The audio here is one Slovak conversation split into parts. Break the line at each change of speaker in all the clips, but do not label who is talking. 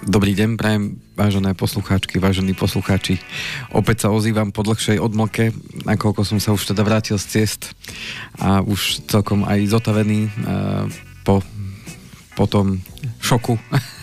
Dobrý deň, prajem, vážené poslucháčky, vážení poslucháči. Opäť sa ozývam po dlhšej odmlke, nakoľko som sa už teda vrátil z ciest a už celkom aj zotavený po tom šoku.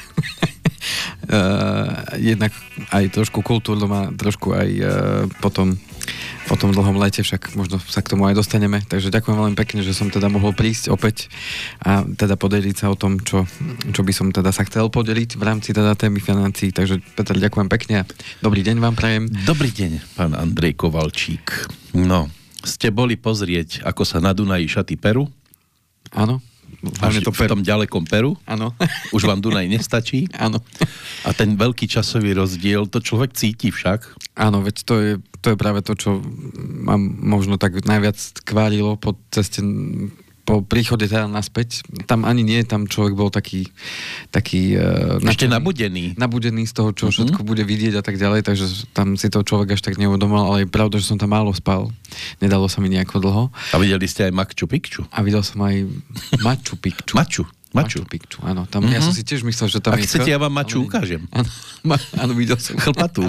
Jednak aj trošku kultúrno a trošku aj po tom dlhom lete, však možno sa k tomu aj dostaneme. Takže ďakujem veľmi pekne, že som teda mohol prísť opäť a teda podeliť sa o tom, čo by som teda sa chcel podeliť v rámci teda témy financií. Takže Peter, ďakujem pekne a dobrý deň vám prajem.
Dobrý deň, pán Andrej Kovalčík. No, ste boli pozrieť, ako sa na Dunaji šaty perú?
Áno.
Až v tom ďalekom Peru?
Áno.
Už vám Dunaj nestačí?
Áno.
A ten veľký časový rozdiel, to človek cíti však?
Áno, veď to je práve to, čo ma možno tak najviac kvárilo po ceste, po príchode teda naspäť. Tam ani nie, tam človek bol taký
ešte nabudený
z toho, čo všetko bude vidieť a tak ďalej, takže tam si to človek až tak neuvedomoval, ale je pravda, že som tam málo spal. Nedalo sa mi nejako dlho.
A videli ste aj Machu Picchu?
A videl som aj Machu Picchu.
Machu
Picchu, áno. Tam, ja som si tiež myslel, že tam
je... Ak chcete, ja vám Machu ukážem.
Áno, videl som.
Chlpatú.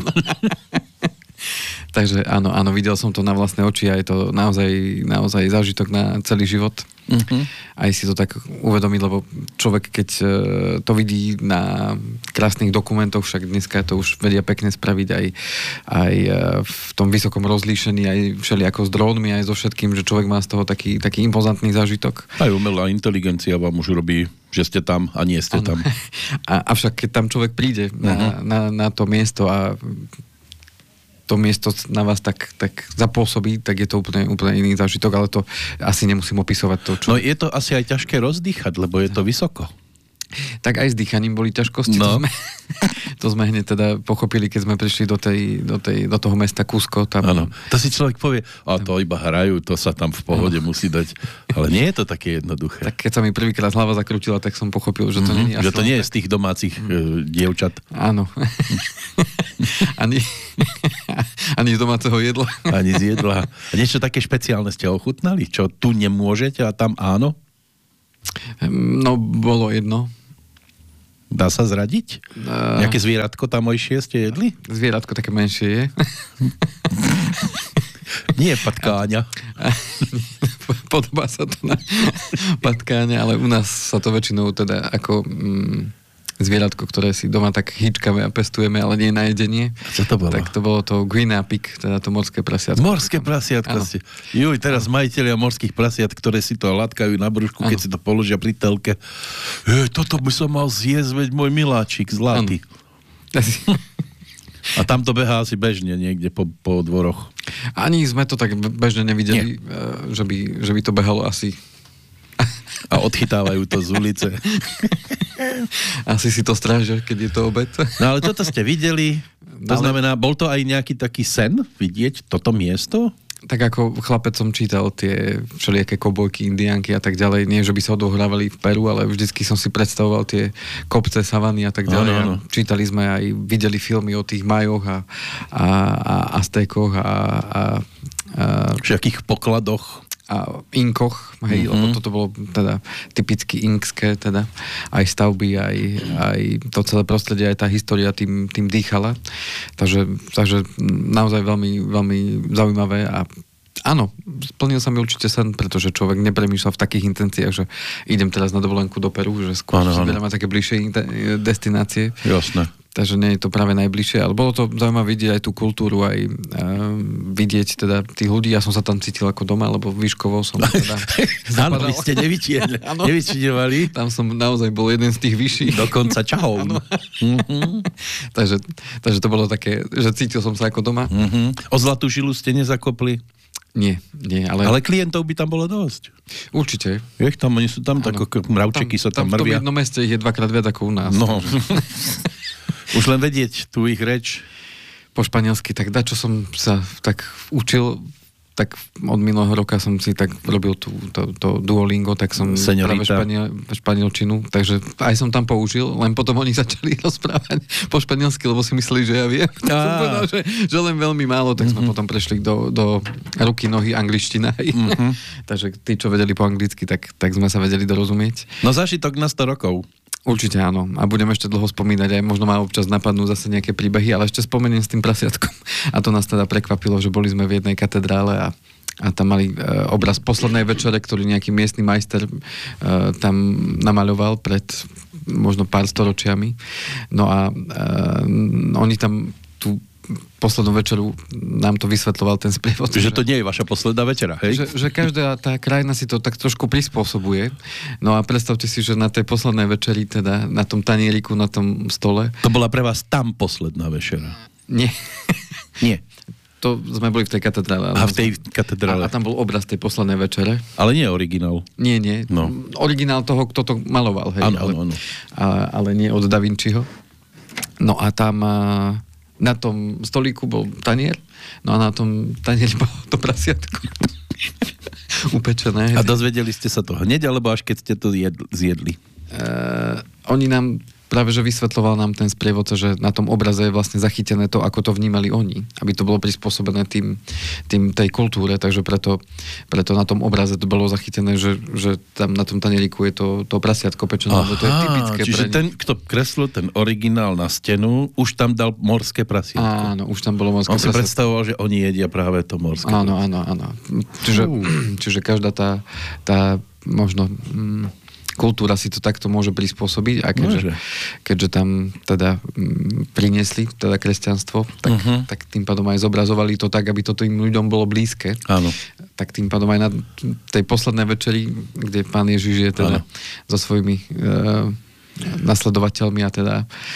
Takže áno, videl som to na vlastné oči a je to naozaj zážitok na celý život. Aj si to tak uvedomiť, lebo človek, keď to vidí na krásnych dokumentoch, však dneska to už vedia pekne spraviť aj v tom vysokom rozlíšení, aj všelijako s drónmi, aj so všetkým, že človek má z toho taký impozantný zážitok.
Aj umelá inteligencia vám už robí, že ste tam a nie ste tam.
Avšak keď tam človek príde na to miesto a to miesto na vás tak zapôsobí, tak je to úplne iný zážitok, ale to asi nemusím opisovať to, čo...
No je to asi aj ťažké rozdýchať, lebo je to vysoko.
Tak aj s dýchaním boli ťažkosti.
No.
To sme hneď teda pochopili, keď sme prišli do toho mesta Cusco.
Áno, to si človek povie, a to iba hrajú, to sa tam v pohode musí dať. Ale nie je to také jednoduché.
Tak keď sa mi prvýkrát hlava zakrútila, tak som pochopil, že to nie je...
Že to nie je z tých domácich dievčat.
Áno. Ani z domáceho jedla.
Ani z jedla. A niečo také špeciálne ste ochutnali? Čo tu nemôžete a tam áno?
No, bolo jedno.
Dá sa zradiť? Nejaké zvieratko tamojšie ste jedli?
Zvieratko také menšie je.
Nie patkáňa.
Podobá sa to na patkáňa, ale u nás sa to väčšinou teda ako zvieratko, ktoré si doma tak hýčkame a pestujeme, ale nie na jedenie.
A čo to bolo?
Tak to bolo to guinea pig, teda to morské prasiatko.
Morské prasiatko ste. Juj, teraz majitelia morských prasiat, ktoré si to latkajú na brúšku, keď si to položia pri telke. Toto by som mal zjesť, veď môj miláčik zlatý. A tam to behá asi bežne niekde po dvoroch. Ani
sme to tak bežne nevideli, že by to behalo asi.
A odchytávajú to z ulice.
Asi si to strážia, keď je to obed.
No ale toto ste videli, to znamená, bol to aj nejaký taký sen vidieť toto miesto?
Tak ako chlapec som čítal tie všelijaké kobojky, indiánky a tak ďalej. Nie, že by sa odohrávali v Peru, ale vždycky som si predstavoval tie kopce, savany a tak ďalej. Ano. Čítali sme aj, videli filmy o tých Majoch a Aztékoch a
všetkých pokladoch
a Inkoch, hej, lebo toto bolo teda typicky inkské, teda aj stavby, aj to celé prostredie, aj tá história tým dýchala. Takže naozaj veľmi, veľmi zaujímavé a áno, splnil sa mi určite sen, pretože človek nepremýšľa v takých intenciách, že idem teraz na dovolenku do Peru, že skôr si bereme také bližšie destinácie.
Jasné.
Takže nie je to práve najbližšie, ale bolo to zaujímavé vidieť aj tú kultúru, aj vidieť teda tých ľudí. Ja som sa tam cítil ako doma, lebo výškovo som teda
zapadal. Áno, vy ste nevyčidevali.
Tam som naozaj bol jeden z tých vyšších.
Dokonca čahov.
Takže to bolo také, že cítil som sa ako doma.
O zlatú žilu ste nezakopli?
Nie, ale...
Ale klientov by tam bolo dosť.
Určite.
Oni sú tam tak mravčeky sa tam mrvia.
V tom jednom meste ich je dvakrát viac ako u nás.
No. Už len vedieť tú ich reč.
Po španielsky, tak čo som sa tak učil, tak od minulého roka som si tak robil to Duolingo, tak som práve španielčinu, takže aj som tam použil, len potom oni začali rozprávať po španielsky, lebo si mysleli, že ja viem. Tak som povedal, že len veľmi málo, tak sme potom prešli do ruky, nohy, angličtina. Takže tí, čo vedeli po anglicky, tak sme sa vedeli dorozumieť.
No zážitok na 100 rokov.
Určite áno. A budem ešte dlho spomínať, aj možno ma občas napadnú zase nejaké príbehy, ale ešte spomeniem s tým prasiatkom. A to nás teda prekvapilo, že boli sme v jednej katedrále a tam mali obraz poslednej večere, ktorý nejaký miestny majster tam namaľoval pred možno pár storočiami. No a oni tam tú poslednú večeru nám to vysvetľoval ten sprievodca.
Že to nie je vaša posledná večera, hej?
Že každá tá krajina si to tak trošku prispôsobuje. No a predstavte si, že na tej poslednej večeri, teda na tom tanieriku, na tom stole...
To bola pre vás tam posledná večera?
Nie.
Nie.
To sme boli v tej katedrále.
A v tej katedrále.
A tam bol obraz tej poslednej večere.
Ale nie originál.
Nie.
No.
Originál toho, kto to maloval, hej.
Áno.
Ale nie od Da Vinciho. No a tam... Na tom stolíku bol tanier, no a na tom tanieri bolo to prasiatko. Upečené.
A dozvedeli ste sa to hneď, alebo až keď ste to zjedli?
Oni nám práve, že vysvetľoval nám ten sprievodca, že na tom obraze je vlastne zachytené to, ako to vnímali oni. Aby to bolo prispôsobené tej kultúre, takže preto na tom obraze to bolo zachytené, že tam na tom tanieriku je to prasiatko pečené, lebo to je typické.
Čiže ten, kto kreslil ten originál na stenu, už tam dal morské prasiatko.
Áno, už tam bolo morské prasiatko.
On si predstavoval, že oni jedia práve to morské.
Áno. Čiže každá tá možno... kultúra si to takto môže prispôsobiť a keďže tam teda priniesli teda kresťanstvo, tak tým pádom aj zobrazovali to tak, aby to tým ľuďom bolo blízke.
Áno.
Tak tým pádom aj na tej poslednej večeri, kde Pán Ježiš je teda so svojimi nasledovateľmi a teda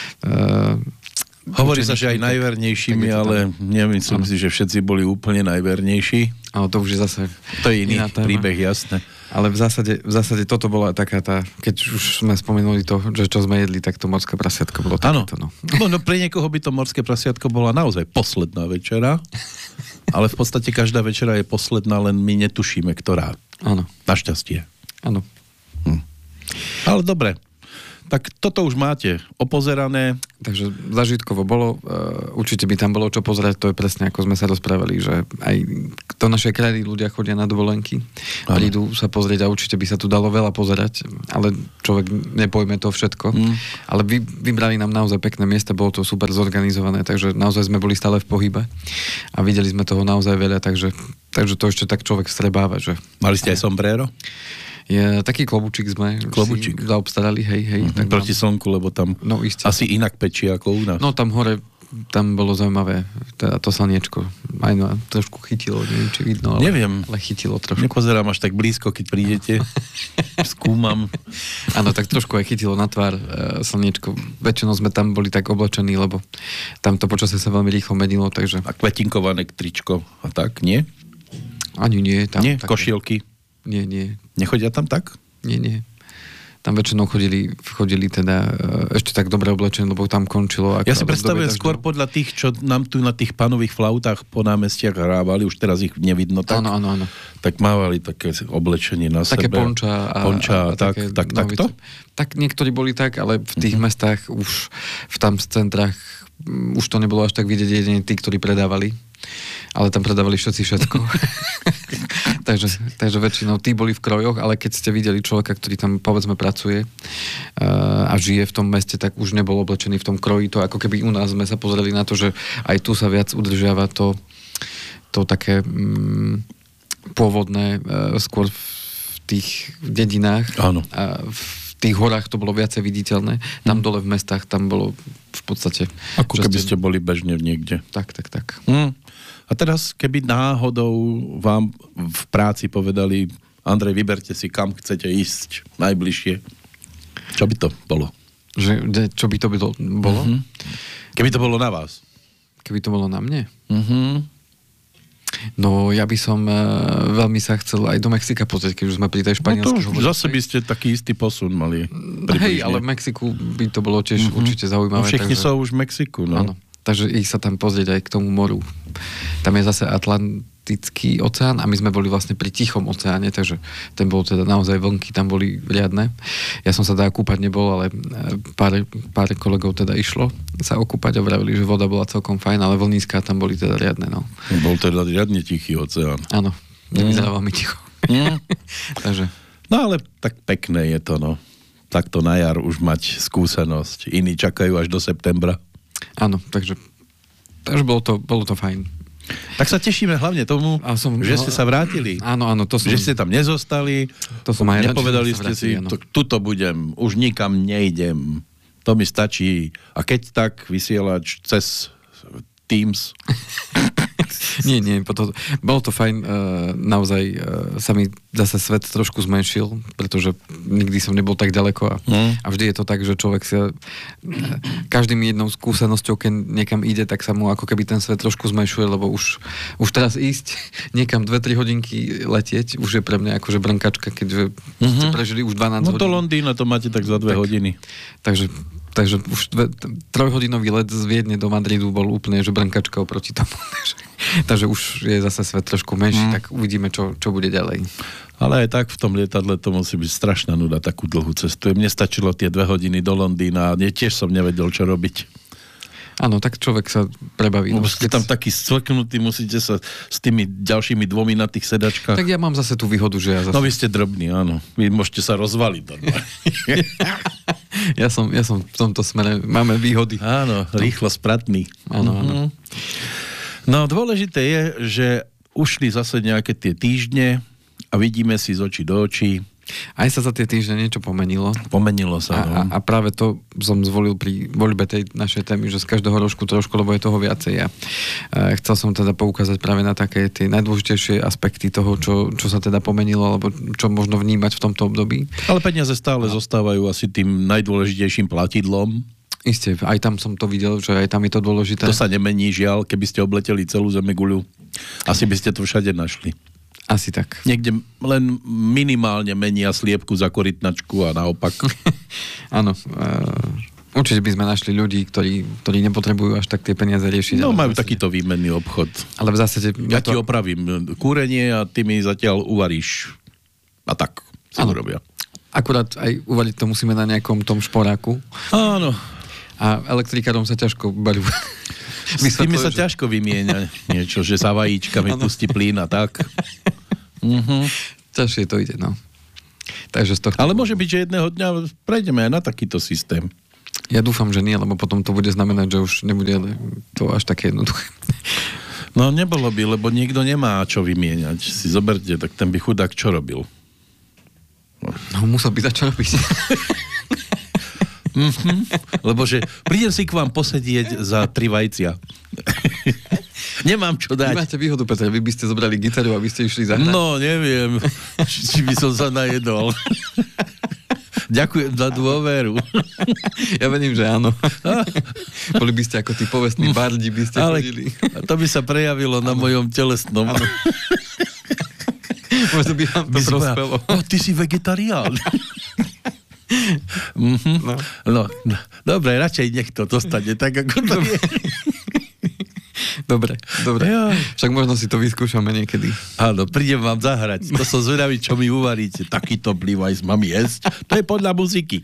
hovorí sa, že aj najvernejšími, ale nemyslím si, že všetci boli úplne najvernejší.
Ale to už je zase...
To je iný príbeh, jasné.
Ale v zásade toto bola taká tá, keď už sme spomenuli to, že čo sme jedli, tak to morské prasiatko bolo takéto.
Áno. No pre niekoho by to morské prasiatko bola naozaj posledná večera, ale v podstate každá večera je posledná, len my netušíme, ktorá.
Áno.
Našťastie.
Áno.
Ale dobre. Tak toto už máte opozerané.
Takže zažitkovo bolo, určite by tam bolo čo pozerať, to je presne ako sme sa rozprávali, že aj do našej krajiny ľudia chodia na dovolenky, prídu sa pozrieť a určite by sa tu dalo veľa pozerať, ale človek nepojme to všetko. Ale vybrali nám naozaj pekné miesta, bolo to super zorganizované, takže naozaj sme boli stále v pohybe a videli sme toho naozaj veľa, takže to ešte tak človek strebáva. Že...
Mali ste aj sombrero?
Taký klobúčik sme si zaobstarali, hej.
Tak proti slnku, lebo tam asi inak pečí ako u nás.
No tam hore, tam bolo zaujímavé, teda to slniečko. Aj trošku chytilo, neviem, či vidno, ale chytilo trošku.
Nepozerám až tak blízko, keď prídete. Skúmam.
Áno, tak trošku aj chytilo na tvár slniečko. Väčšinou sme tam boli tak oblečení, lebo tam to počasie sa veľmi rýchlo menilo, takže...
A kvetinkované tričko a tak, nie?
Ani nie. Tam,
nie? Košielky?
Nie.
Nechodia tam tak?
Nie. Tam väčšinou chodili teda ešte tak dobre oblečení, lebo tam končilo.
Ja si predstavujem skôr podľa tých, čo nám tu na tých panových flautách po námestiach hrávali, už teraz ich nevidno tak.
Áno.
Tak mávali také oblečenie na
také
sebe.
Ponča a
takto?
Tak niektorí boli tak, ale v tých mestách už v tam centrách už to nebolo až tak vidieť jedine tí, ktorí predávali. Ale tam predávali všetci všetko. takže väčšinou tí boli v krojoch, ale keď ste videli človeka, ktorý tam povedzme pracuje a žije v tom meste, tak už nebol oblečený v tom kroji. To ako keby u nás sme sa pozreli na to, že aj tu sa viac udržiava to také pôvodné skôr v tých dedinách.
Áno.
A v tých horách to bolo viacej viditeľné. Tam dole v mestách, tam bolo v podstate...
Ako keby ste boli bežne niekde.
Tak.
A teraz, keby náhodou vám v práci povedali, Andrej, vyberte si, kam chcete ísť najbližšie. Čo by to bolo?
Čo by to bolo?
Keby to bolo na vás.
Keby to bolo na mne? No, ja by som veľmi sa chcel aj do Mexika pozrieť, keď už sme pri tej španielskej
hovorí. Zase by ste taký istý posun mali.
Hej, ale v Mexiku by to bolo tiež určite zaujímavé.
No všetci sú už v Mexiku, no.
Áno, takže ich sa tam pozrieť aj k tomu moru. Tam je zase Atlantický oceán a my sme boli vlastne pri Tichom oceáne, takže ten bol teda naozaj vlnky, tam boli riadne. Ja som sa teda kúpať nebol, ale pár kolegov teda išlo sa okúpať a vravili, že voda bola celkom fajn, ale vlníská tam boli teda riadne, no.
Bol teda riadne tichý oceán.
Áno, nevyzerá veľmi ticho. Takže...
No ale tak pekné je to, no. takto na jar už mať skúsenosť. Iní čakajú až do septembra.
Áno, takže bolo to fajn.
Tak sa tešíme hlavne tomu, že ste sa vrátili.
Áno,
že ste tam nezostali.
To som aj
nepovedali ste si, tuto budem, už nikam nejdem. To mi stačí. A keď tak, vysielač cez Teams.
Nie, bolo to fajn, naozaj sa mi zase svet trošku zmenšil, pretože nikdy som nebol tak ďaleko a vždy je to tak, že človek sa každým jednou skúsenosťou, keď niekam ide, tak sa mu ako keby ten svet trošku zmenšuje, lebo už teraz ísť niekam 2-3 hodinky letieť, už je pre mňa akože brnkačka, keďže ste prežili už 12 hodín.
No to Londýna to máte tak za 2 hodiny.
Takže už 3-hodinový let z Viedne do Madridu bol úplne že brnkačka oproti tomu. Takže už je zase svet trošku menší, tak uvidíme, čo bude ďalej. Ale
aj tak v tom lietadle to musí byť strašná nuda, takú dlhú cestu. Mne stačilo tie 2 hodiny do Londýna a tiež som nevedel, čo robiť.
Áno, tak človek sa prebaví.
Ste tam taký stvknutý, musíte sa s tými ďalšími 2 na tých sedačkách.
Tak ja mám zase tú výhodu, že ja zase...
No vy ste drobní, áno. Vy môžete sa rozvaliť.
Ja som v tomto smere, máme výhody.
Áno, rýchlo spratný.
Áno.
No dôležité je, že ušli zase nejaké tie týždne a vidíme si z očí do očí.
Aj sa za tie týždne niečo pomenilo.
Pomenilo sa, no.
A práve to som zvolil pri voľbe tej našej témy, že z každého rožku trošku, lebo je toho viacej. Chcel som teda poukázať práve na také tie najdôležitejšie aspekty toho, čo sa teda pomenilo, alebo čo možno vnímať v tomto období.
Ale peniaze stále zostávajú asi tým najdôležitejším platidlom.
Isté, aj tam som to videl, že aj tam je to dôležité.
To sa nemení, žiaľ, keby ste obleteli celú zemeguľu. Asi by ste to všade našli.
Asi tak.
Niekde len minimálne menia sliepku za korytnačku a naopak.
Áno. Určite by sme našli ľudí, ktorí nepotrebujú až tak tie peniaze riešiť.
No majú takýto výmenný obchod.
Ale v zásade...
Ja ti opravím kúrenie a ty mi zatiaľ uvaríš. A tak si urobia.
Akurát aj uvariť to musíme na nejakom tom šporáku.
Áno.
A elektrikárom sa ťažko baľú.
S tými sa ťažko vymieňa niečo, že za vajíčkami pustí plyn a tak.
Ťažšie to ide, no. Takže
ale môže byť, že jedného dňa prejdeme aj na takýto systém.
Ja dúfam, že nie, lebo potom to bude znamenať, že už nebude to až také jednoduché.
No nebolo by, lebo niekto nemá čo vymieňať. Si zoberte, tak ten by chudák čo robil?
No musel by začať robiť.
Lebo že prídem si k vám posedieť za 3 vajcia. Nemám čo dať.
Vy máte výhodu, Peter, vy by ste zobrali gitaru a vy ste išli zahrať.
No, neviem, či by som sa najedol. Ďakujem za dôveru.
Ja verím, že áno. Boli by ste ako tí povestní bardi, by ste chodili.
To by sa prejavilo na mojom telesnom.
Možno by vám to prospelo.
Ty si vegetarián. No, dobre, radšej nech to dostane tak, ako to je.
Dobre. Však možno si to vyskúšame niekedy.
Áno, prídem vám zahrať. To som zvedavý, čo mi uvaríte. Takýto blivajs mám jesť. To je podľa muziky.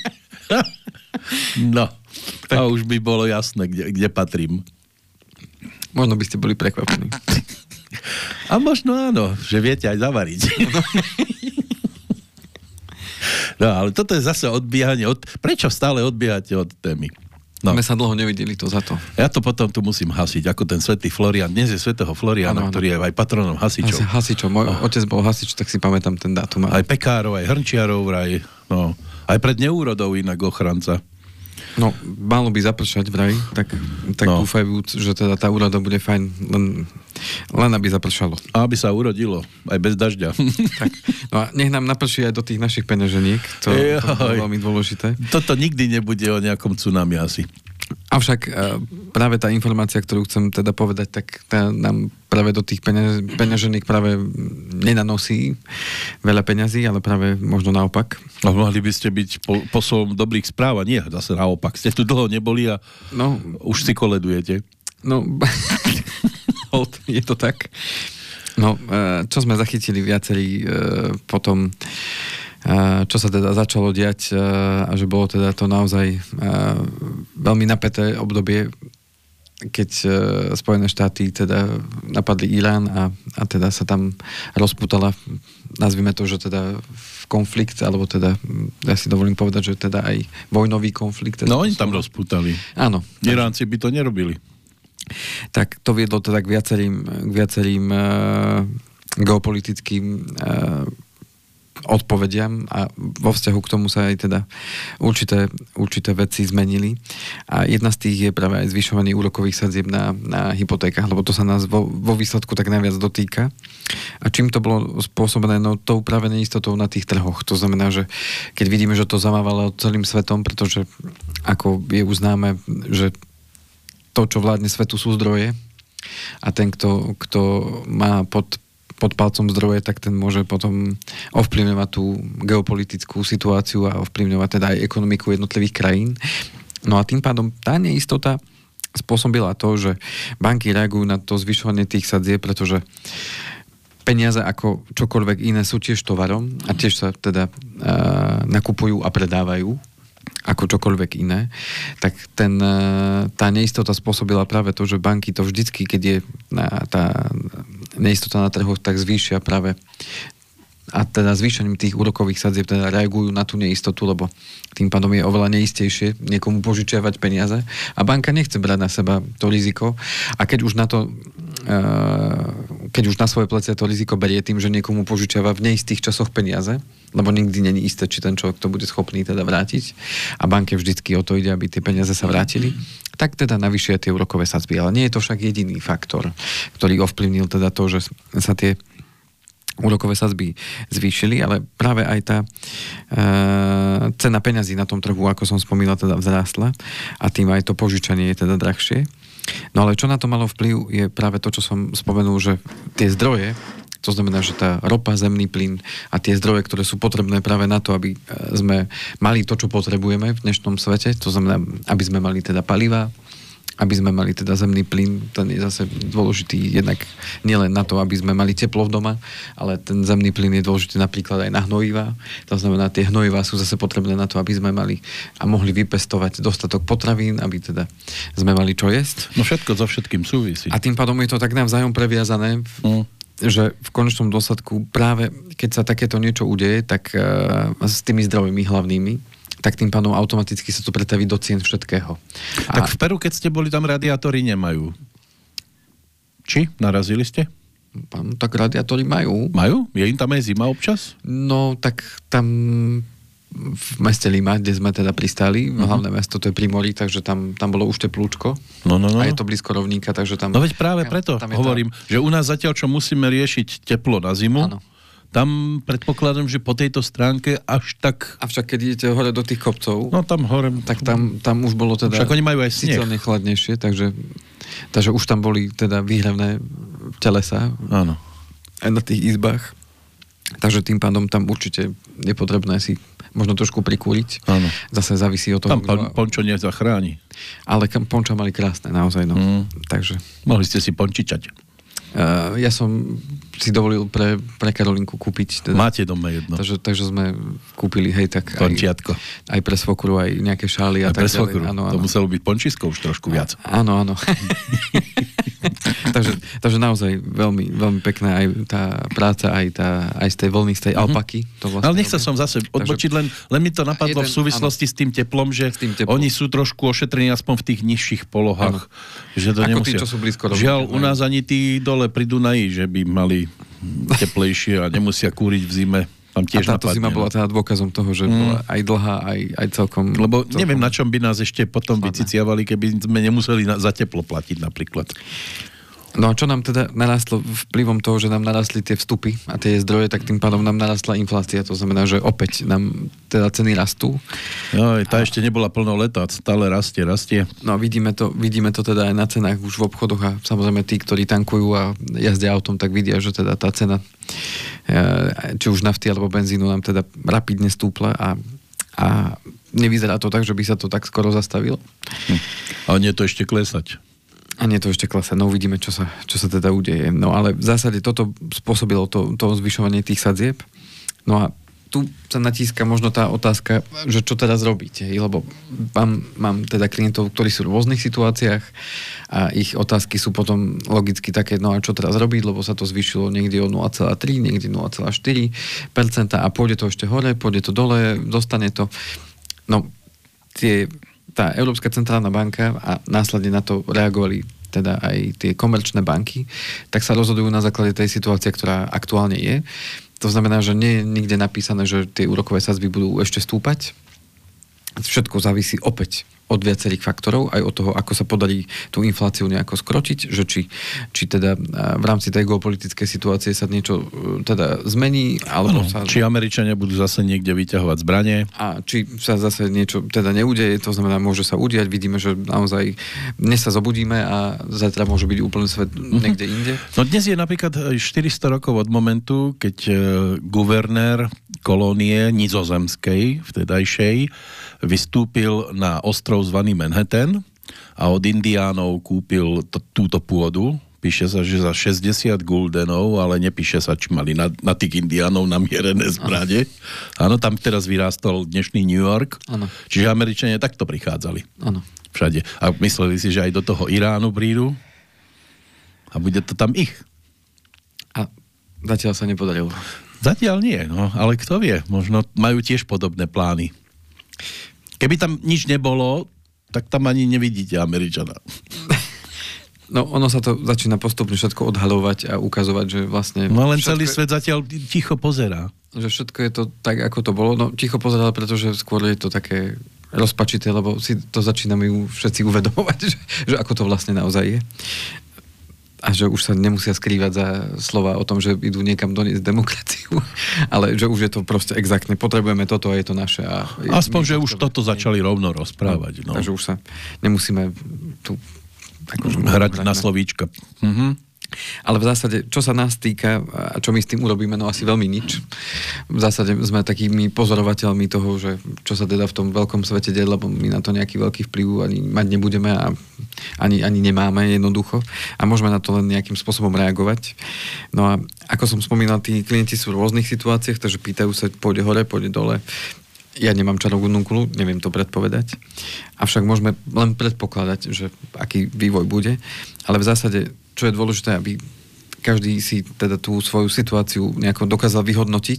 No, a už by bolo jasné, kde patrím.
Možno by ste boli prekvapení.
A možno áno, že viete aj zavariť. No, ale toto je zase odbiehanie. Prečo stále odbiehate od témy? No.
My sa dlho nevideli, to za to.
Ja to potom tu musím hasiť, ako ten svätý Florian. Dnes je svätého Floriana, ktorý je aj patronom hasičov.
Hasičov. Môj otec bol hasič, tak si pamätám ten dátum.
Aj pekárov, aj hrnčiarov vraj. No. Aj pred neúrodou inak ochranca.
No, malo by zapršať vraj, tak dúfajú, že teda tá úroda bude fajn, len aby zapršalo.
A aby sa urodilo, aj bez dažďa.
Tak, no a nech nám naprší aj do tých našich peňaženík, to je veľmi dôležité.
Toto nikdy nebude o nejakom tsunami asi.
Avšak práve tá informácia, ktorú chcem teda povedať, tak tá nám práve do tých peňaženík práve nenanosí veľa peňazí, ale práve možno naopak.
A mohli by ste byť posolom dobrých správ, a nie, zase naopak. Ste tu dlho neboli a už si koledujete.
No, je to tak. No, čo sme zachytili viacerí potom, čo sa teda začalo diať a že bolo teda to naozaj veľmi napäté obdobie, keď Spojené štáty teda napadli Irán a teda sa tam rozputala, nazvime to, že teda konflikt, alebo teda, ja si dovolím povedať, že teda aj vojnový konflikt. Teda
no oni tam rozpútali.
Áno.
Iránci by to nerobili.
Tak to viedlo teda k viacerým geopolitickým odpovediam a vo vzťahu k tomu sa aj teda určité veci zmenili. A jedna z tých je práve aj zvyšovanie úrokových sadzieb na hypotékach, lebo to sa nás vo výsledku tak najviac dotýka. A čím to bolo spôsobené? No tou práve neistotou na tých trhoch. To znamená, že keď vidíme, že to zamávalo celým svetom, pretože ako je uznáme, že to, čo vládne svetu, sú zdroje a ten, kto má pod palcom zdroje, tak ten môže potom ovplyvňovať tú geopolitickú situáciu a ovplyvňovať teda aj ekonomiku jednotlivých krajín. No a tým pádom tá neistota spôsobila to, že banky reagujú na to zvyšovanie tých sadzieb, pretože peniaze ako čokoľvek iné sú tiež tovarom a tiež sa teda nakupujú a predávajú ako čokoľvek iné, tak tá neistota spôsobila práve to, že banky to vždycky, keď je tá neistota na trhoch, tak zvýšia práve a teda zvýšením tých úrokových sadzieb teda reagujú na tú neistotu, lebo tým pádom je oveľa neistejšie niekomu požičiavať peniaze a banka nechce brať na seba to riziko a keď už na svoje plecia to riziko berie tým, že niekomu požičiava v neistých časoch peniaze, lebo nikdy není isté, či ten človek to bude schopný teda vrátiť a banke vždycky o to ide, aby tie peniaze sa vrátili, tak teda navyšuje tie úrokové sadzby. Ale nie je to však jediný faktor, ktorý ovplyvnil teda to, že sa tie úrokové sadzby zvýšili, ale práve aj tá cena peňazí na tom trhu, ako som spomínal, teda vzrástla a tým aj to požičanie je teda drahšie. No ale čo na to malo vplyv je práve to, čo som spomenul, že tie zdroje, to znamená, že tá ropa, zemný plyn a tie zdroje, ktoré sú potrebné práve na to, aby sme mali to, čo potrebujeme v dnešnom svete, to znamená, aby sme mali teda paliva, aby sme mali teda zemný plyn, ten je zase dôležitý jednak nielen na to, aby sme mali teplo v doma, ale ten zemný plyn je dôležitý napríklad aj na hnojivá. To znamená, tie hnojivá sú zase potrebné na to, aby sme mali a mohli vypestovať dostatok potravín, aby teda sme mali čo jesť.
No všetko so všetkým súvisí.
A tým pádom je to tak navzájom previazané, že v konečnom dôsledku práve keď sa takéto niečo udeje, tak s tými zdrojmi hlavnými, tak tým pádom automaticky sa to pretaví do cien všetkého.
Tak v Peru, keď ste boli, tam radiátory nemajú. Či? Narazili ste?
Tak radiátory majú.
Majú? Je im tam aj zima občas?
No, tak tam v meste Lima, kde sme teda pristáli, hlavné mesto, to je pri mori, takže tam bolo už teplúčko.
No.
A je to blízko rovníka, takže tam...
No veď práve preto hovorím, že u nás zatiaľ, čo musíme riešiť teplo na zimu, áno. Tam predpokladám, že po tejto stránke až tak...
Avšak keď idete hore do tých kopcov,
no tam hore...
tak tam už bolo teda...
Však oni majú aj sneh.
Síce chladnejšie, takže už tam boli teda výhrevné telesa.
Áno.
Aj na tých izbách. Takže tým pádom tam určite je potrebné si možno trošku prikúriť.
Áno.
Zase závisí od toho...
Tam pončo nezachráni.
Ale ponča mali krásne, naozaj, no. Takže...
Mohli ste si pončičať.
Ja som si dovolil pre Karolinku kúpiť. Teda,
máte doma jedno.
Takže sme kúpili, hej, tak aj pre svokru, aj nejaké šály a tak ďalej.
Áno. To muselo byť pončisko už trošku viac.
Áno. takže naozaj veľmi, veľmi pekná aj tá práca, aj z tej vlny, z tej alpaky. To vlastne
ale nechcel som zase odbočiť, len mi to napadlo v súvislosti s tým teplom, že oni sú trošku ošetrení aspoň v tých nižších polohách. Že to
ako
nemusia.
Tí, čo sú blízko rovníka.
Žiaľ, u nás ani tí dole pri Dunaji, že by mali teplejšie a nemusia kúriť v zime. Tam tiež
a táto
napadne,
zima bola teda dôkazom toho, že bola aj dlhá, aj celkom...
Lebo neviem, na čom by nás ešte potom vyciciavali, keby sme nemuseli za teplo platiť napríklad.
No a čo nám teda narastlo vplyvom toho, že nám narastli tie vstupy a tie zdroje, tak tým pádom nám narastla inflácia. To znamená, že opäť nám teda ceny rastú.
Tá ešte nebola plno leta, stále rastie.
No vidíme to teda aj na cenách už v obchodoch a samozrejme tí, ktorí tankujú a jazdia autom, tak vidia, že teda tá cena či už nafty alebo benzínu nám teda rapidne stúpla a nevyzerá to tak, že by sa to tak skoro zastavilo.
A nie to ešte klesať.
A nie to ešte klesať, no uvidíme, čo sa teda udeje. No ale v zásade toto spôsobilo to zvyšovanie tých sadzieb. No a tu sa natíska možno tá otázka, že čo teraz robíte, lebo mám teda klientov, ktorí sú v rôznych situáciách a ich otázky sú potom logicky také, no a čo teraz robiť, lebo sa to zvýšilo niekde o 0,3, niekde 0,4% a pôjde to ešte hore, pôjde to dole, dostane to. No, tá Európska centrálna banka a následne na to reagovali teda aj tie komerčné banky, tak sa rozhodujú na základe tej situácie, ktorá aktuálne je. To znamená, že nie je nikde napísané, že tie úrokové sadzby budú ešte stúpať. Všetko závisí opäť od viacerých faktorov, aj od toho, ako sa podarí tú infláciu nejako skročiť, že či teda v rámci tej geopolitickej situácie sa niečo teda zmení, alebo sa...
Či Američania budú zase niekde vyťahovať zbranie.
A či sa zase niečo teda neudeje, to znamená, môže sa udiať, vidíme, že naozaj dnes sa zobudíme a zajtra môže byť úplne svet niekde inde.
No dnes je napríklad 400 rokov od momentu, keď guvernér kolónie nizozemskej, vtedajšej, vystúpil na ostrov zvaný Manhattan a od Indiánov kúpil túto pôdu. Píše sa, že za 60 guldenov, ale nepíše sa, či mali na tých Indiánov namierené zbrane. Áno, tam teraz vyrástol dnešný New York. Ano. Čiže Američania takto prichádzali.
Áno.
Všade. A mysleli si, že aj do toho Iránu prídu a bude to tam ich.
A zatiaľ sa nepodarilo.
Zatiaľ nie, no, ale kto vie, možno majú tiež podobné plány. Keby tam nič nebolo, tak tam ani nevidíte Američana.
No, ono sa to začína postupne všetko odhalovať a ukazovať, že vlastne...
No len celý svet zatiaľ ticho pozerá.
Že všetko je to tak, ako to bolo. No, ticho pozerá, pretože skôr je to také rozpačité, lebo si to začíname všetci uvedomovať, že ako to vlastne naozaj je. A že už sa nemusia skrývať za slova o tom, že idú niekam doniesť demokraciu, ale že už je to proste exaktne. Potrebujeme toto a je to naše. A
aspoň, že už toto začali rovno rozprávať. No.
Takže už sa nemusíme tu
hrať na slovíčka.
Ale v zásade, čo sa nás týka a čo my s tým urobíme, no asi veľmi nič. V zásade sme takými pozorovateľmi toho, že čo sa teda v tom veľkom svete deje, lebo my na to nejaký veľký vplyv ani mať nebudeme a ani nemáme jednoducho a môžeme na to len nejakým spôsobom reagovať. No a ako som spomínal, tí klienti sú v rôznych situáciách, takže pýtajú sa, pôjde hore, pôjde dole. Ja nemám čarovnú kulu, neviem to predpovedať. Avšak môžeme len predpokladať, že aký vývoj bude. Ale v zásade, čo je dôležité, aby každý si teda tú svoju situáciu nejako dokázal vyhodnotiť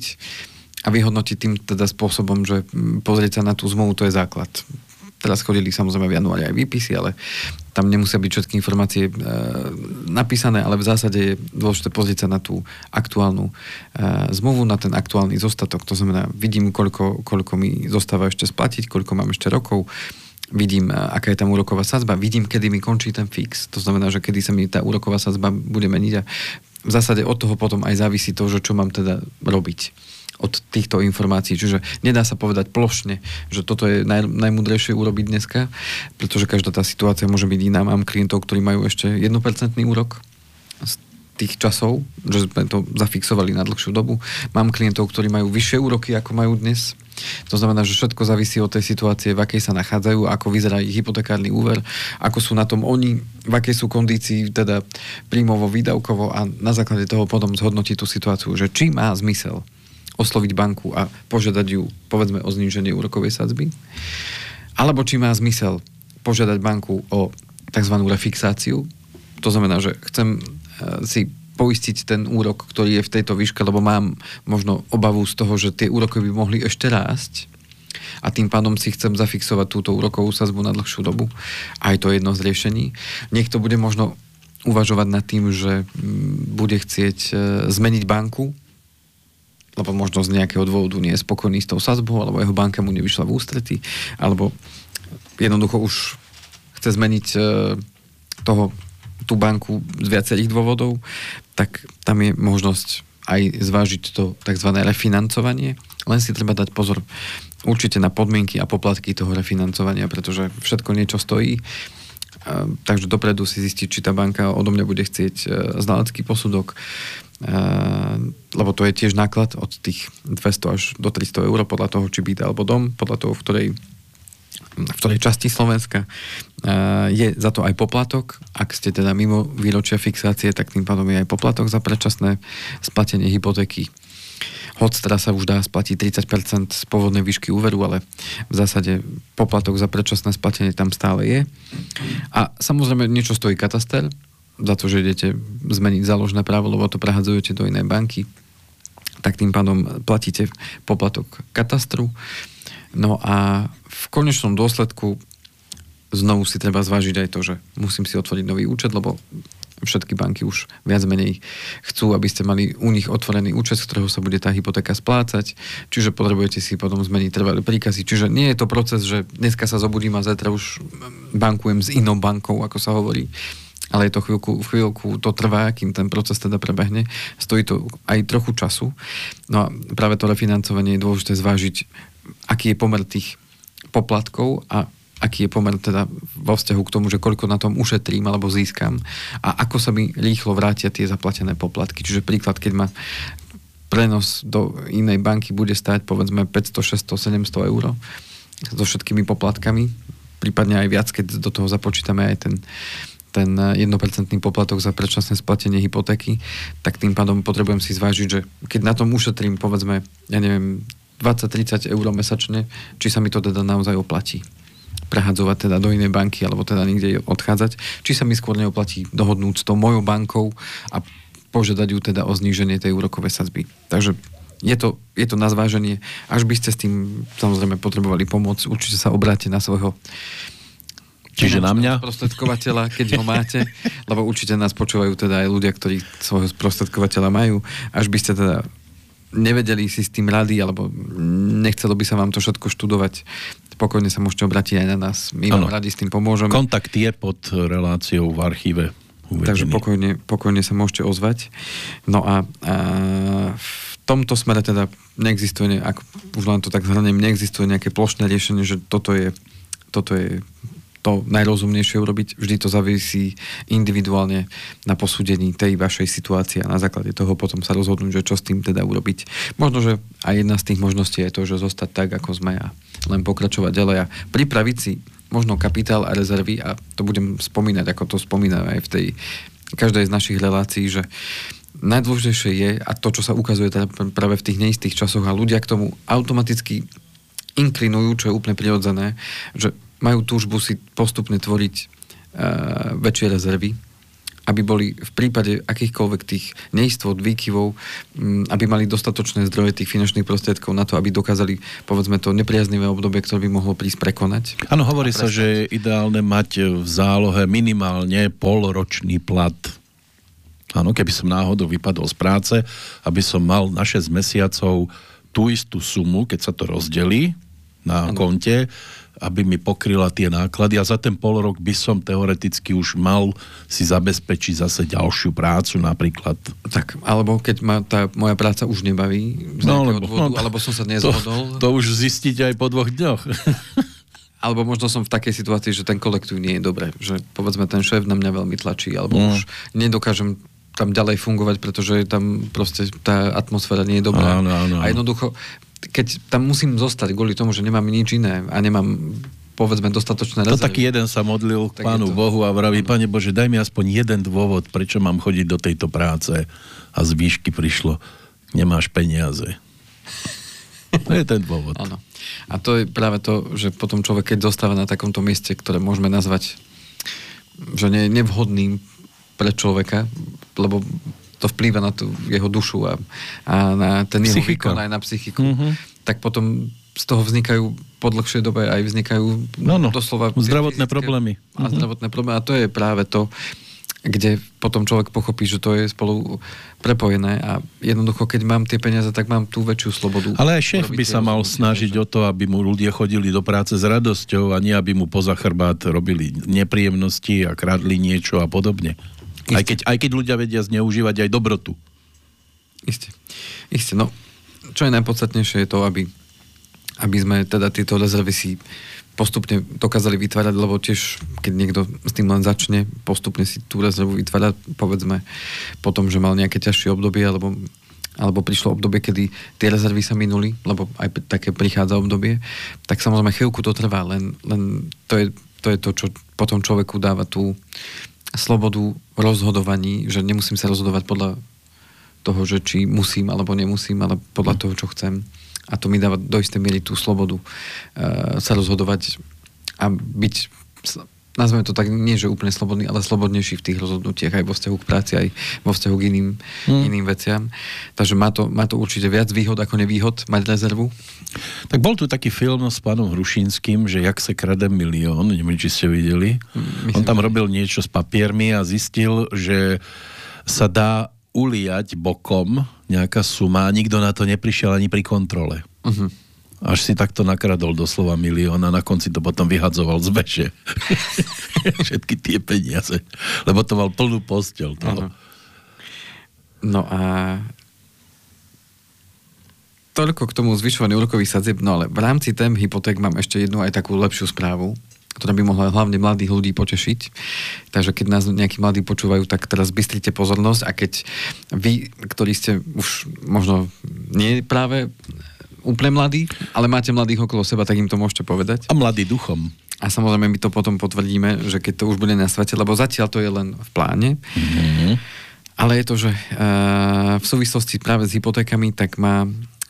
a vyhodnotiť tým teda spôsobom, že pozrieť sa na tú zmluvu, to je základ. Teraz chodili samozrejme v januári aj výpisy, ale tam nemusia byť všetky informácie napísané, ale v zásade je dôležité pozrieť sa na tú aktuálnu zmluvu, na ten aktuálny zostatok. To znamená, vidím, koľko mi zostáva ešte splatiť, koľko mám ešte rokov, vidím, aká je tam úroková sadzba, vidím, kedy mi končí ten fix. To znamená, že kedy sa mi tá úroková sadzba bude meniť a v zásade od toho potom aj závisí to, že čo mám teda robiť od týchto informácií. Čiže nedá sa povedať plošne, že toto je najmúdrejšie urobiť dneska, pretože každá tá situácia môže byť iná. Mám klientov, ktorí majú ešte 1% úrok z tých časov, že sme to zafixovali na dlhšiu dobu. Mám klientov, ktorí majú vyššie úroky, ako majú dnes. To znamená, že všetko závisí od tej situácie, v akej sa nachádzajú, ako vyzerá ich hypotekárny úver, ako sú na tom oni, v akej sú kondícii, teda príjmovo, výdavkovo a na základe toho potom zhodnotí tú situáciu, že či má zmysel osloviť banku a požiadať ju, povedzme, o zníženie úrokovej sadzby, alebo či má zmysel požiadať banku o tzv. Refixáciu. To znamená, že chcem si poistiť ten úrok, ktorý je v tejto výške, lebo mám možno obavu z toho, že tie úroky by mohli ešte rásť a tým pádom si chcem zafixovať túto úrokovú sadzbu na dlhšiu dobu. A je to jedno z riešení. Niekto bude možno uvažovať nad tým, že bude chcieť zmeniť banku, lebo možno z nejakého dôvodu nie je spokojný s tou sadzbou, alebo jeho banka mu nevyšla v ústrety, alebo jednoducho už chce zmeniť tú banku z viacerých dôvodov, tak tam je možnosť aj zvážiť to tzv. Refinancovanie. Len si treba dať pozor určite na podmienky a poplatky toho refinancovania, pretože všetko niečo stojí. Takže dopredu si zistiť, či tá banka odo mňa bude chcieť znalecký posudok, lebo to je tiež náklad od tých 200 až do 300 eur podľa toho, či byt alebo dom, podľa toho, v ktorej časti Slovenska je za to aj poplatok. Ak ste teda mimo výročia fixácie, tak tým pádom je aj poplatok za predčasné splatenie hypotéky. hoď teraz sa už dá splatiť 30% z pôvodnej výšky úveru, ale v zásade poplatok za predčasné splatenie tam stále je. A samozrejme niečo stojí kataster, za to, že idete zmeniť záložné právo, lebo to prehadzujete do inej banky, tak tým pádom platíte poplatok katastru. No a v konečnom dôsledku znovu si treba zvážiť aj to, že musím si otvoriť nový účet, lebo všetky banky už viac menej chcú, aby ste mali u nich otvorený účet, z ktorého sa bude tá hypotéka splácať, čiže potrebujete si potom zmeniť trvalé príkazy. Čiže nie je to proces, že dneska sa zobudím a zajtra už bankujem s inou bankou, ako sa hovorí, ale je to chvíľku to trvá, kým ten proces teda prebehne. Stojí to aj trochu času. No a práve to refinancovanie je dôležité zvážiť, aký je pomer tých poplatkov a aký je pomer teda vo vzťahu k tomu, že koľko na tom ušetrím alebo získam a ako sa mi rýchlo vrátia tie zaplatené poplatky. Čiže príklad, keď ma prenos do inej banky bude stáť povedzme 500, 600, 700 eur so všetkými poplatkami, prípadne aj viac, keď do toho započítame aj ten 1% poplatok za predčasné splatenie hypotéky, tak tým pádom potrebujem si zvážiť, že keď na tom ušetrím povedzme, ja neviem, 20-30 eur mesačne, či sa mi to teda naozaj oplatí prehadzovať teda do inej banky alebo teda niekde odchádzať, či sa mi skôr neoplatí dohodnúť s tou mojou bankou a požiadať ju teda o zníženie tej úrokovej sadzby. Takže je to na zváženie. Až by ste s tým samozrejme potrebovali pomôcť, určite sa obráte na svojho
čiže na mňa?
Sprostredkovateľa, keď ho máte, lebo určite nás počúvajú teda aj ľudia, ktorí svojho sprostredkovateľa majú. Až by ste teda nevedeli si s tým rady, alebo nechcelo by sa vám to všetko študovať, pokojne sa môžete obrátiť aj na nás. My vám radi s tým pomôžeme.
Kontakt je pod reláciou v archíve uvedený.
Takže pokojne sa môžete ozvať. No a v tomto smere teda neexistuje, ak už len to tak zhrniem, neexistuje nejaké plošné riešenie, že toto je to najrozumnejšie urobiť. Vždy to závisí individuálne na posúdení tej vašej situácie a na základe toho potom sa rozhodnúť, že čo s tým teda urobiť. Možno, že aj jedna z tých možností je to, že zostať tak, ako sme a len pokračovať ďalej a pripraviť si možno kapitál a rezervy a to budem spomínať, ako to spomínam aj v tej každej z našich relácií, že najdôležitejšie je, a to, čo sa ukazuje teda práve v tých neistých časoch a ľudia k tomu automaticky inklinujú, čo je úplne prirodzené, že majú túžbu si postupne tvoriť väčšie rezervy, aby boli v prípade akýchkoľvek tých neistot, výkyvov, aby mali dostatočné zdroje tých finančných prostriedkov na to, aby dokázali, povedzme, to nepriaznivé obdobie, ktoré by mohlo prísť, prekonať.
Áno, hovorí sa, že je ideálne mať v zálohe minimálne polročný plat. Áno, keby som náhodou vypadol z práce, aby som mal na 6 mesiacov tú istú sumu, keď sa to rozdelí na konte, aby mi pokryla tie náklady a za ten pol rok by som teoreticky už mal si zabezpečiť zase ďalšiu prácu napríklad.
Tak, alebo keď ma tá moja práca už nebaví z nejakého dôvodu, alebo som sa nezhodol.
To už zistíte aj po 2 dňoch.
Alebo možno som v takej situácii, že ten kolektív nie je dobré, že povedzme ten šéf na mňa veľmi tlačí, alebo už nedokážem tam ďalej fungovať, pretože tam proste tá atmosféra nie je dobrá.
Áno.
A jednoducho keď tam musím zostať kvôli tomu, že nemám nič iné a nemám, povedzme, dostatočné rezervy.
To taký jeden sa modlil k Pánu Bohu a vraví, Pane Bože, daj mi aspoň jeden dôvod, prečo mám chodiť do tejto práce. A z výšky prišlo, nemáš peniaze. To je ten dôvod.
Áno. A to je práve to, že potom človek, keď zostáva na takomto mieste, ktoré môžeme nazvať, že nie je nevhodným pre človeka, lebo to vplýva na tú jeho dušu a na ten jeho výkon aj na psychiku, tak potom z toho vznikajú po dlhšej dobe aj vznikajú doslova
zdravotné problémy.
A zdravotné problémy. A to je práve to, kde potom človek pochopí, že to je spolu prepojené a jednoducho, keď mám tie peniaze, tak mám tú väčšiu slobodu.
Ale aj šéf by sa mal snažiť o to, aby mu ľudia chodili do práce s radosťou a nie, aby mu poza chrbát robili nepríjemnosti a kradli niečo a podobne. Aj keď ľudia vedia zneužívať aj dobrotu.
Isté. No, čo je najpodstatnejšie je to, aby sme teda tieto rezervy si postupne dokázali vytvárať, lebo tiež, keď niekto s tým len začne, postupne si tú rezervu vytvárať, povedzme, potom, že mal nejaké ťažšie obdobie, alebo prišlo obdobie, kedy tie rezervy sa minuli, lebo aj také prichádza obdobie, tak samozrejme chvíľku to trvá, len to je to, čo potom človeku dáva tú slobodu v rozhodovaní, že nemusím sa rozhodovať podľa toho, že či musím alebo nemusím, ale podľa toho, čo chcem. A to mi dáva do istej miery tú slobodu sa rozhodovať a byť, nazveme to tak, nie že úplne slobodný, ale slobodnejší v tých rozhodnutiach aj vo vzťahu k práci, aj vo vzťahu k iným veciam. Takže má to určite viac výhod ako nevýhod mať rezervu.
Tak bol tu taký film s pánom Hrušínskym, že Jak sa krade milión, neviem, či ste videli. On tam robil niečo s papiermi a zistil, že sa dá uliať bokom nejaká suma a nikto na to neprišiel ani pri kontrole. Až si takto nakradol doslova milión a na konci to potom vyhadzoval z veže. Všetky tie peniaze. Lebo to mal plnú posteľ toho.
No a toľko k tomu zvyšovaniu úrokových sadzieb, no ale v rámci tém hypoték mám ešte jednu aj takú lepšiu správu, ktorá by mohla hlavne mladých ľudí potešiť. Takže keď nás nejakí mladí počúvajú, tak teraz bystrite pozornosť a keď vy, ktorí ste už možno nie práve úplne mladí, ale máte mladých okolo seba, tak im to môžete povedať.
A mladý duchom.
A samozrejme my to potom potvrdíme, že keď to už bude na svete, lebo zatiaľ to je len v pláne. Ale je to, že v súvislosti práve s hypotékami, tak má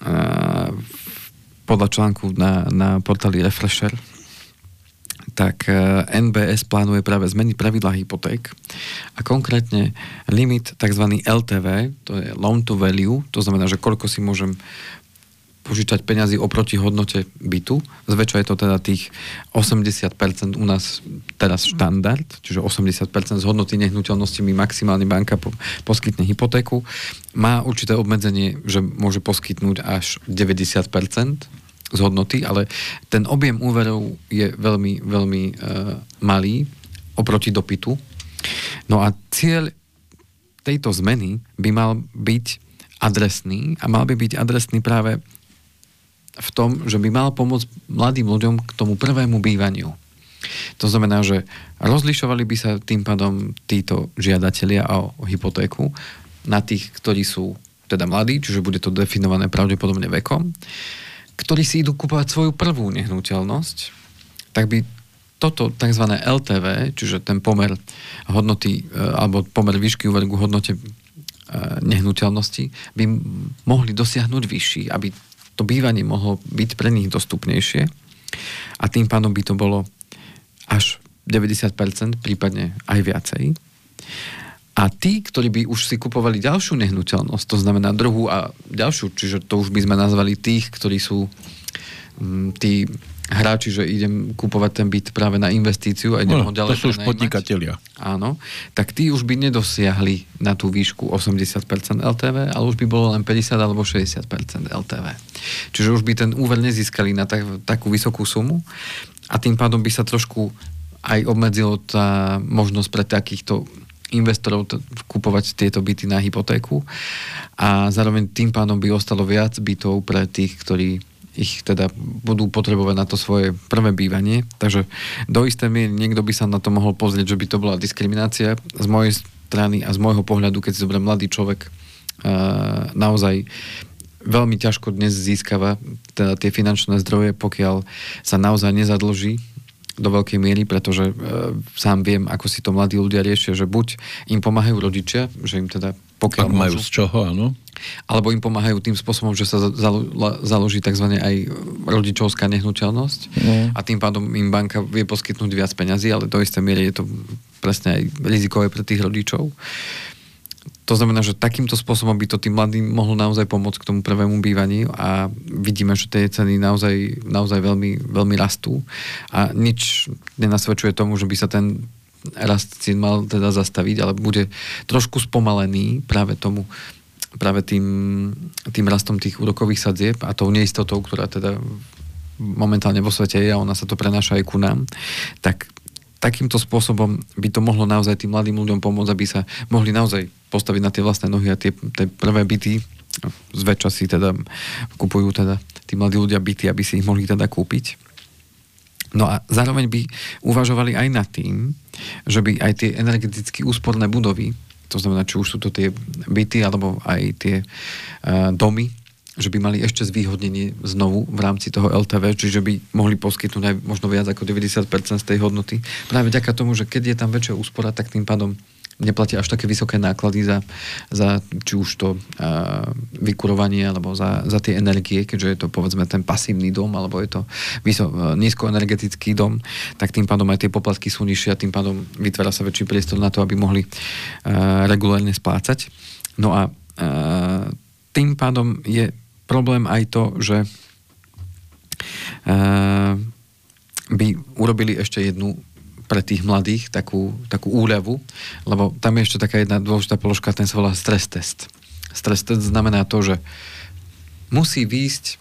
podľa článku na portáli Refresher, tak NBS plánuje práve zmeniť pravidlá hypoték a konkrétne limit tzv. LTV, to je loan to value, to znamená, že koľko si môžem požičať peniazy oproti hodnote bytu. Zväčša je to teda tých 80% u nás teraz štandard, čiže 80% z hodnoty nehnuteľnosti mi maximálne banka poskytne hypotéku. Má určité obmedzenie, že môže poskytnúť až 90% z hodnoty, ale ten objem úverov je veľmi, veľmi malý oproti dopytu. No a cieľ tejto zmeny by mal byť adresný a mal by byť adresný práve v tom, že by mal pomôcť mladým ľuďom k tomu prvému bývaniu. To znamená, že rozlišovali by sa tým pádom títo žiadatelia o hypotéku na tých, ktorí sú teda mladí, čiže bude to definované pravdepodobne vekom, ktorí si idú kúpovať svoju prvú nehnuteľnosť, tak by toto tzv. LTV, čiže ten pomer hodnoty alebo pomer výšky úveru k hodnote nehnuteľnosti, by mohli dosiahnuť vyšší, aby to bývanie mohlo byť pre nich dostupnejšie a tým pádom by to bolo až 90%, prípadne aj viacej. A tí, ktorí by už si kupovali ďalšiu nehnuteľnosť, to znamená druhú a ďalšiu, čiže to už by sme nazvali tých, ktorí sú tí hráči, že idem kupovať ten byt práve na investíciu a idem ho ďalej
to sú už podnikatelia.
Áno, tak tí už by nedosiahli na tú výšku 80% LTV, ale už by bolo len 50 alebo 60% LTV. Čiže už by ten úver nezískali na takú vysokú sumu a tým pádom by sa trošku aj obmedzilo tá možnosť pre takýchto investorov kupovať tieto byty na hypotéku a zároveň tým pádom by ostalo viac bytov pre tých, ktorí ich teda budú potrebovať na to svoje prvé bývanie. Takže do istej miery niekto by sa na to mohol pozrieť, že by to bola diskriminácia. Z mojej strany a z môjho pohľadu, keď si zoberiem mladý človek, naozaj veľmi ťažko dnes získava teda tie finančné zdroje, pokiaľ sa naozaj nezadlží do veľkej miery, pretože sám viem, ako si to mladí ľudia riešia, že buď im pomáhajú rodičia, že im teda pokiaľ
majú z čoho, áno.
Alebo im pomáhajú tým spôsobom, že sa založí tzv. Aj rodičovská nehnuteľnosť a tým pádom im banka vie poskytnúť viac peňazí, ale do istej miery je to presne aj rizikové pre tých rodičov. To znamená, že takýmto spôsobom by to tým mladým mohlo naozaj pomôcť k tomu prvému bývaniu a vidíme, že tie ceny naozaj veľmi, veľmi rastú a nič nenasvedčuje tomu, že by sa ten rast cien mal teda zastaviť, ale bude trošku spomalený práve tým rastom tých úrokových sadzieb a tou neistotou, ktorá teda momentálne vo svete je a ona sa to prenáša aj ku nám, tak takýmto spôsobom by to mohlo naozaj tým mladým ľuďom pomôcť, aby sa mohli naozaj postaviť na tie vlastné nohy a tie prvé byty, zväčša si teda kupujú teda tí mladí ľudia byty, aby si ich mohli teda kúpiť. No a zároveň by uvažovali aj nad tým, že by aj tie energeticky úsporné budovy, to znamená, či už sú to tie byty alebo aj tie domy, že by mali ešte zvýhodnenie znovu v rámci toho LTV, čiže by mohli poskytnúť aj možno viac ako 90% z tej hodnoty. Práve vďaka tomu, že keď je tam väčšia úspora, tak tým pádom neplatia až také vysoké náklady za či už to vykurovanie, alebo za tie energie, keďže je to povedzme ten pasívny dom, alebo je to nízkoenergetický dom, tak tým pádom aj tie poplatky sú nižšie a tým pádom vytvára sa väčší priestor na to, aby mohli regulárne splácať. No a tým pádom je problém aj to, že by urobili ešte jednu pre tých mladých takú úľavu, lebo tam je ešte taká jedna dôležitá položka, ten sa volá stres test. Stres test znamená to, že musí výjsť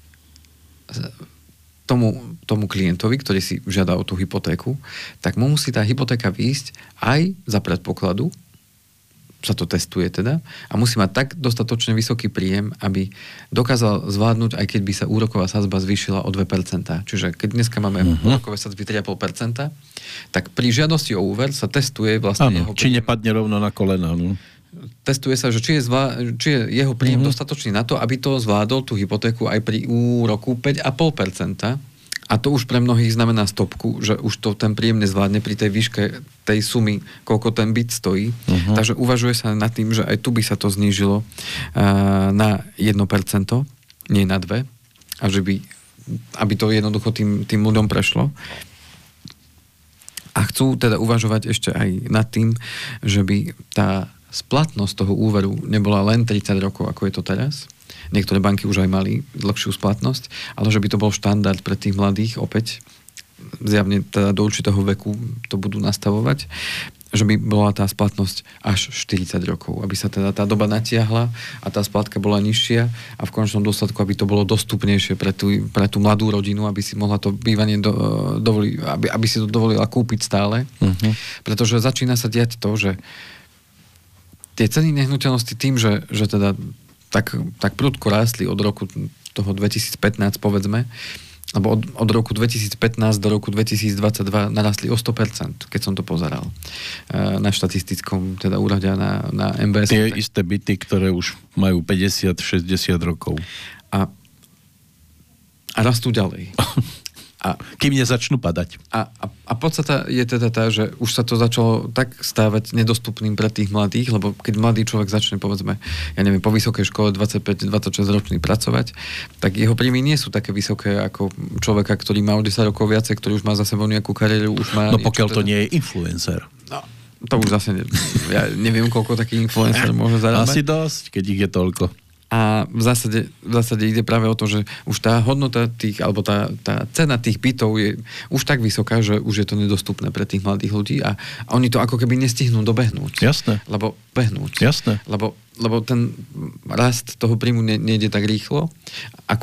tomu klientovi, ktorý si žiada o tú hypotéku, tak mu musí tá hypotéka výjsť aj za predpokladu, sa to testuje teda, a musí mať tak dostatočne vysoký príjem, aby dokázal zvládnuť, aj keď by sa úroková sadzba zvýšila o 2%. Čiže keď dneska máme úrokové sadzby 3,5%, tak pri žiadosti o úver sa testuje vlastne jeho
príjem. Či nepadne rovno na kolena. No?
Testuje sa, že či je jeho príjem dostatočný na to, aby to zvládol tú hypotéku aj pri úroku 5,5%. A to už pre mnohých znamená stopku, že už to ten príjem nezvládne pri tej výške tej sumy, koľko ten byt stojí. Takže uvažuje sa nad tým, že aj tu by sa to znížilo na 1%, nie na 2%. A že aby to jednoducho tým ľuďom prešlo. A chcú teda uvažovať ešte aj nad tým, že by tá splatnosť toho úveru nebola len 30 rokov, ako je to teraz. Niektoré banky už aj mali dlhšiu splatnosť, ale že by to bol štandard pre tých mladých opäť, zjavne teda do určitého veku to budú nastavovať, že by bola tá splatnosť až 40 rokov, aby sa teda tá doba natiahla a tá splatka bola nižšia a v konečnom dôsledku, aby to bolo dostupnejšie pre tú mladú rodinu, aby si mohla to bývanie aby si to dovolila kúpiť stále. Pretože začína sa diať to, že tie ceny nehnuteľnosti tým, že teda tak prudko rástli od roku toho 2015, povedzme, alebo od roku 2015 do roku 2022 narastli o 100%, keď som to pozeral na štatistickom teda úrade na MBS.
Tie isté byty, ktoré už majú 50-60 rokov.
A rastú ďalej.
Kým nezačnú padať.
A podstata je teda tá, že už sa to začalo tak stávať nedostupným pre tých mladých, lebo keď mladý človek začne, povedzme, ja neviem, po vysokej škole 25-26 ročný pracovať, tak jeho príjmy nie sú také vysoké ako človeka, ktorý má o 10 rokov viacej, ktorý už má za sebou nejakú kariéru, už má...
No pokiaľ to nie je influencer.
No, to už zase ja neviem, koľko taký influencer môže zarábať.
Asi dosť, keď ich je toľko.
A v zásade ide práve o to, že už tá hodnota alebo tá cena tých bytov je už tak vysoká, že už je to nedostupné pre tých mladých ľudí a oni to ako keby nestihnú dobehnúť.
Jasné.
Lebo behnúť.
Jasné.
Lebo ten rast toho príjmu nejde tak rýchlo,